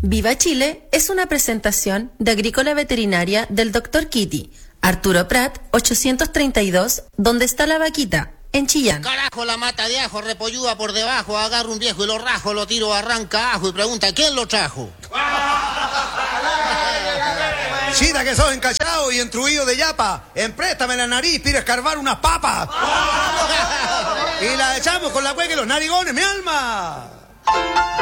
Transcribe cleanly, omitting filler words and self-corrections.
Viva Chile es una presentación de Agrícola Veterinaria del Dr. Kitty, Arturo Prat, 832, ¿Dónde está la vaquita? En Chillán. Carajo, la mata de ajo repolluda por debajo, agarro un viejo y lo rajo, lo tiro, arranca ajo y pregunta, ¿quién lo trajo? Chita que sos encachado y entruido de yapa, empréstame la nariz, pide escarbar unas papas. Y la echamos con la cueca y los narigones, mi alma.